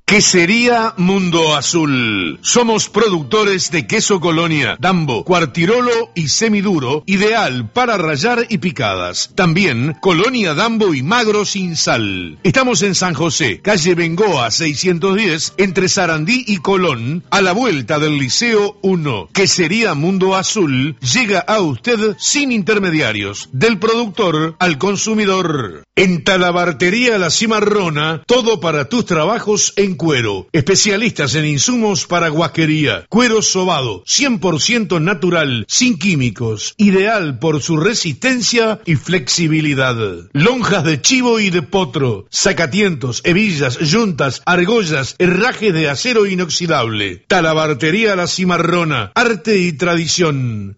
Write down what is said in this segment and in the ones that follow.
Quesería Mundo Azul. Somos productores de queso Colonia, Dambo, Cuartirolo y semiduro, ideal para rallar y picadas. También Colonia Dambo y magro sin sal. Estamos en San José, calle Bengoa 610, entre Sarandí y Colón, a la vuelta del Liceo 1. Quesería Mundo Azul llega a usted sin intermediarios, del productor al consumidor. En Talabartería La Cimarrona, todo para tus trabajos en cuero. Especialistas en insumos para guasquería. Cuero sobado, 100% natural, sin químicos. Ideal por su resistencia y flexibilidad. Lonjas de chivo y de potro. Sacatientos, hebillas, yuntas, argollas, herrajes de acero inoxidable. Talabartería La Cimarrona. Arte y tradición.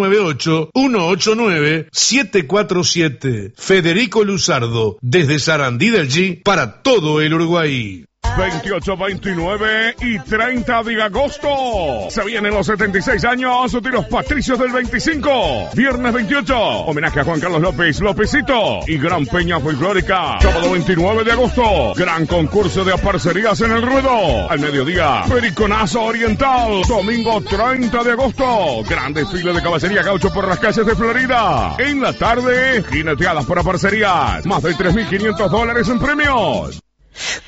098-189-747. Federico Luzardo. Desde Sarandí del G para todo el Uruguay. 28, 29 y 30 de agosto. Se vienen los 76 años de los Patricios del 25. Viernes 28, homenaje a Juan Carlos López, Lópezito y Gran Peña Folclórica. Sábado 29 de agosto, gran concurso de aparcerías en el ruedo. Al mediodía, Periconazo Oriental. Domingo 30 de agosto, gran desfile de caballería gaucho por las calles de Florida. En la tarde, jineteadas por aparcerías. Más de $3.500 en premios.